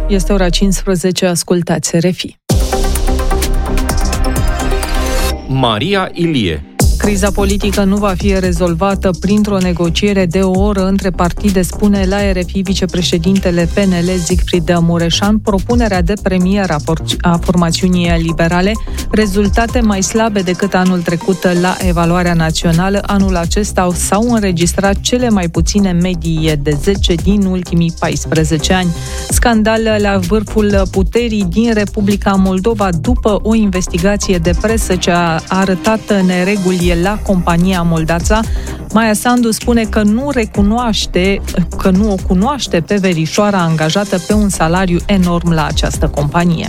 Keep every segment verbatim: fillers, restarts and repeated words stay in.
Este ora cincisprezece, ascultați R F I. Maria Ilie. Criza politică nu va fi rezolvată printr-o negociere de o oră între partide, spune la R F I vicepreședintele P N L Siegfried Mureșan. Propunerea de premier a formațiunii liberale, rezultate mai slabe decât anul trecut la evaluarea națională. Anul acesta s-au înregistrat cele mai puține medii de zece din ultimii paisprezece ani. Scandal la vârful puterii din Republica Moldova după o investigație de presă ce a arătat nereguli la compania Moldața. Maia Sandu spune că nu recunoaște, că nu o cunoaște pe verișoara angajată pe un salariu enorm la această companie.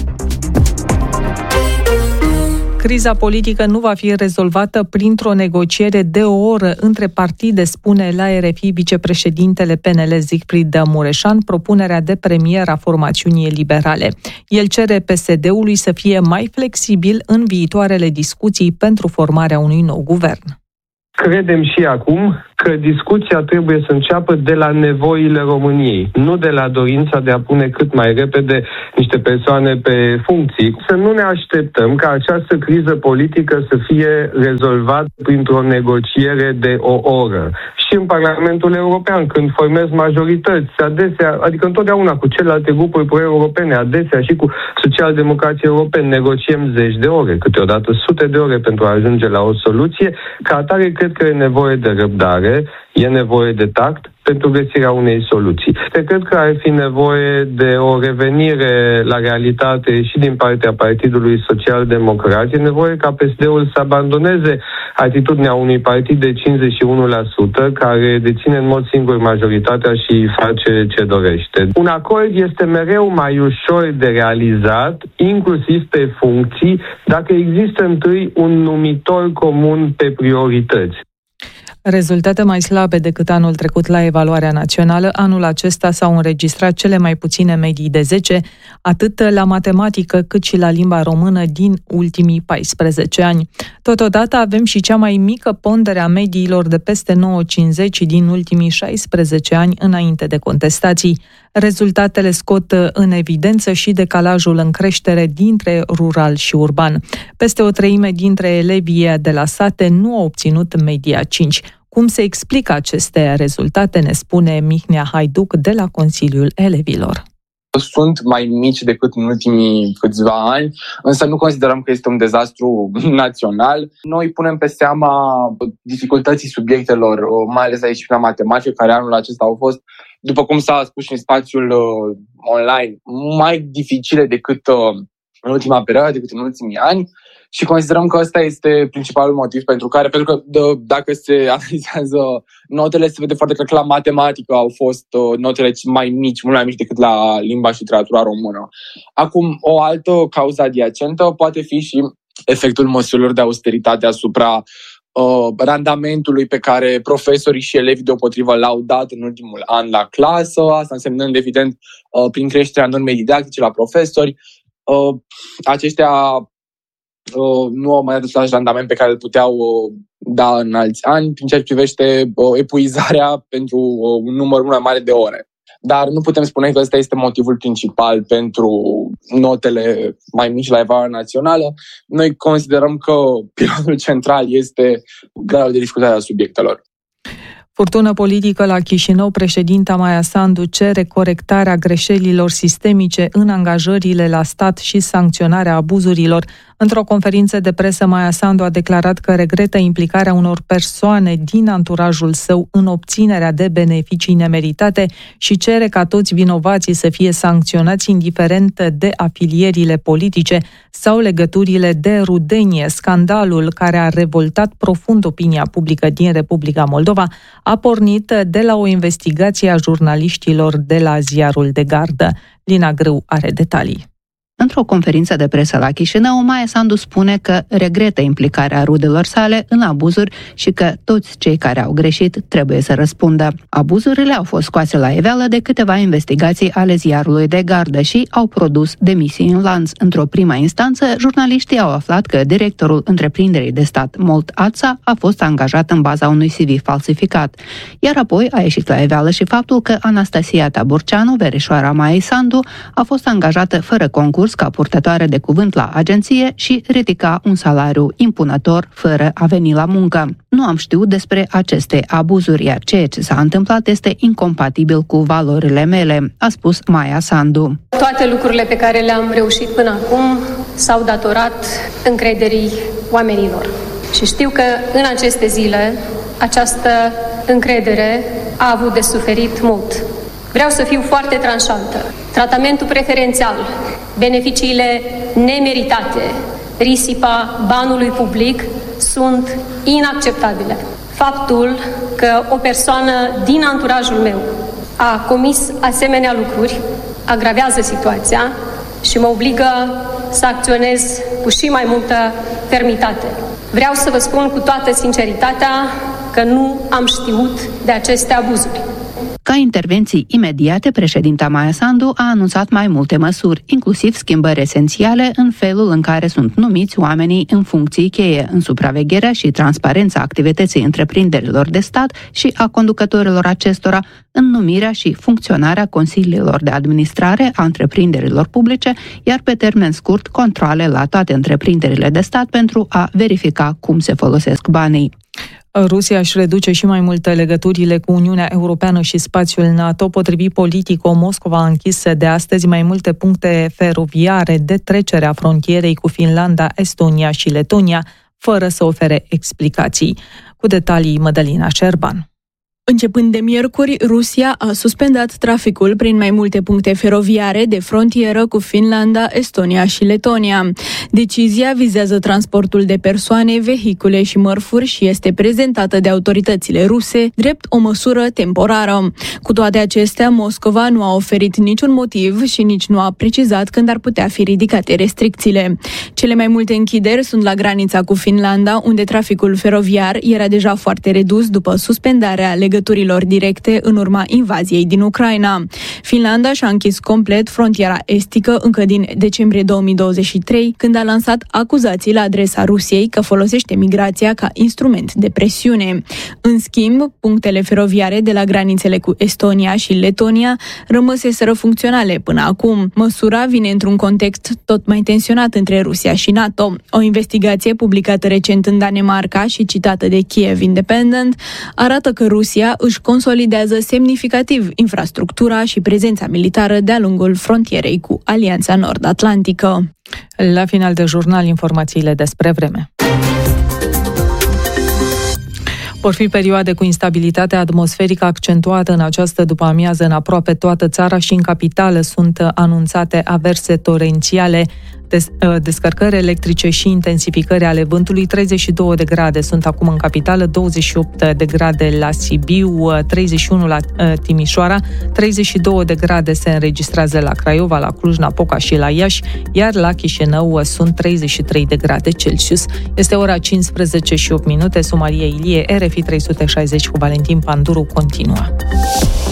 Criza politică nu va fi rezolvată printr-o negociere de o oră între partide, spune la R F I vicepreședintele P N L Siegfried Mureșan, propunerea de premier a formațiunii liberale. El cere P S D-ului să fie mai flexibil în viitoarele discuții pentru formarea unui nou guvern. Credem și acum că discuția trebuie să înceapă de la nevoile României, nu de la dorința de a pune cât mai repede niște persoane pe funcții. Să nu ne așteptăm ca această criză politică să fie rezolvată printr-o negociere de o oră. Și în Parlamentul European, când formezi majorități, adesea, adică întotdeauna cu celelalte grupuri pro-europene, adesea și cu socialdemocrații europeni, negociem zeci de ore, câteodată sute de ore pentru a ajunge la o soluție. Ca atare, cred că e nevoie de răbdare, e nevoie de tact pentru găsirea unei soluții. Cred că ar fi nevoie de o revenire la realitate și din partea Partidului Social-Democrat. E nevoie ca P S D-ul să abandoneze atitudinea unui partid de cincizeci și unu la sută care deține în mod singur majoritatea și face ce dorește. Un acord este mereu mai ușor de realizat, inclusiv pe funcții, dacă există întâi un numitor comun pe priorități. Rezultate mai slabe decât anul trecut la evaluarea națională. Anul acesta s-au înregistrat cele mai puține medii de zece, atât la matematică cât și la limba română din ultimii paisprezece ani. Totodată avem și cea mai mică pondere a mediilor de peste nouă virgulă cincizeci din ultimii șaisprezece ani înainte de contestații. Rezultatele scot în evidență și decalajul în creștere dintre rural și urban. Peste o treime dintre elevii de la sate nu au obținut media cinci. Cum se explică aceste rezultate, ne spune Mihnea Haiduc de la Consiliul Elevilor. Sunt mai mici decât în ultimii câțiva ani, însă nu considerăm că este un dezastru național. Noi punem pe seama dificultății subiectelor, mai ales la disciplina matematică, care anul acesta au fost, după cum s-a spus și în spațiul uh, online, mai dificile decât uh, în ultima perioadă, decât în ultimii ani. Și considerăm că ăsta este principalul motiv pentru care, pentru că d- dacă se analizează notele, se vede foarte clar că la matematică au fost uh, notele mai mici, mult mai mici decât la limba și literatura română. Acum, o altă cauză adiacentă poate fi și efectul măsurilor de austeritate asupra uh, randamentului pe care profesorii și elevii deopotrivă l-au dat în ultimul an la clasă, asta însemnând, evident, uh, prin creșterea normei didactice la profesori. Uh, aceștia Uh, nu au mai dat același randament pe care îl puteau uh, da în alți ani, prin ceea ce privește uh, epuizarea pentru uh, un număr mult mai mare de ore. Dar nu putem spune că ăsta este motivul principal pentru notele mai mici la evaluarea națională. Noi considerăm că pilonul central este gradul de discutare a subiectelor. Furtună politică la Chișinău, președinta Maia Sandu cere corectarea greșelilor sistemice în angajările la stat și sancționarea abuzurilor. Într-o conferință de presă, Maia Sandu a declarat că regretă implicarea unor persoane din anturajul său în obținerea de beneficii nemeritate și cere ca toți vinovații să fie sancționați indiferent de afilierile politice sau legăturile de rudenie. Scandalul care a revoltat profund opinia publică din Republica Moldova a pornit de la o investigație a jurnaliștilor de la Ziarul de Gardă. Lina Grâu are detalii. Într-o conferință de presă la Chișinău, Maia Sandu spune că regretă implicarea rudelor sale în abuzuri și că toți cei care au greșit trebuie să răspundă. Abuzurile au fost scoase la iveală de câteva investigații ale ziarului de gardă și au produs demisii în lanț. Într-o prima instanță, jurnaliștii au aflat că directorul întreprinderii de stat Molt Ața a fost angajat în baza unui C V falsificat. Iar apoi a ieșit la iveală și faptul că Anastasia Taburceanu, verișoara Maiei Sandu, a fost angajată fără concurs ca purtătoare de cuvânt la agenție și ridica un salariu impunător fără a veni la muncă. Nu am știut despre aceste abuzuri, iar ceea ce s-a întâmplat este incompatibil cu valorile mele, a spus Maia Sandu. Toate lucrurile pe care le-am reușit până acum s-au datorat încrederii oamenilor. Și știu că în aceste zile această încredere a avut de suferit mult. Vreau să fiu foarte tranșantă. Tratamentul preferențial, beneficiile nemeritate, risipa banului public sunt inacceptabile. Faptul că o persoană din anturajul meu a comis asemenea lucruri agravează situația și mă obligă să acționez cu și mai multă fermitate. Vreau să vă spun cu toată sinceritatea că nu am știut de aceste abuzuri. Ca intervenții imediate, președinta Maia Sandu a anunțat mai multe măsuri, inclusiv schimbări esențiale în felul în care sunt numiți oamenii în funcții cheie, în supravegherea și transparența activității întreprinderilor de stat și a conducătorilor acestora, în numirea și funcționarea consiliilor de administrare a întreprinderilor publice, iar pe termen scurt controale la toate întreprinderile de stat pentru a verifica cum se folosesc banii. Rusia își reduce și mai mult legăturile cu Uniunea Europeană și spațiul NATO. Potrivit Politico, Moscova a închis de astăzi mai multe puncte feroviare de trecere a frontierei cu Finlanda, Estonia și Letonia, fără să ofere explicații. Cu detalii, Mădălina Șerban. Începând de miercuri, Rusia a suspendat traficul prin mai multe puncte feroviare de frontieră cu Finlanda, Estonia și Letonia. Decizia vizează transportul de persoane, vehicule și mărfuri și este prezentată de autoritățile ruse drept o măsură temporară. Cu toate acestea, Moscova nu a oferit niciun motiv și nici nu a precizat când ar putea fi ridicate restricțiile. Cele mai multe închideri sunt la granița cu Finlanda, unde traficul feroviar era deja foarte redus după suspendarea legăturilor directe în urma invaziei din Ucraina. Finlanda și-a închis complet frontiera estică încă din decembrie două mii douăzeci și trei, când a lansat acuzații la adresa Rusiei că folosește migrația ca instrument de presiune. În schimb, punctele feroviare de la granițele cu Estonia și Letonia rămăseseră funcționale până acum. Măsura vine într-un context tot mai tensionat între Rusia și NATO. O investigație publicată recent în Danemarca și citată de Kiev Independent arată că Rusia își consolidează semnificativ infrastructura și prezența militară de-a lungul frontierei cu Alianța Nord-Atlantică. La final de jurnal, informațiile despre vreme. Vor fi perioade cu instabilitate atmosferică accentuată în această după-amiază în aproape toată țara și în capitală sunt anunțate averse torențiale, descărcări electrice și intensificări ale vântului. treizeci și două de grade sunt acum în capitală, douăzeci și opt de grade la Sibiu, treizeci și unu la Timișoara, treizeci și două de grade se înregistrează la Craiova, la Cluj-Napoca și la Iași, iar la Chișinău sunt treizeci și trei de grade Celsius. Este ora cincisprezece și opt minute, Maria Ilie, R F I trei sute șaizeci cu Valentin Panduru continuă.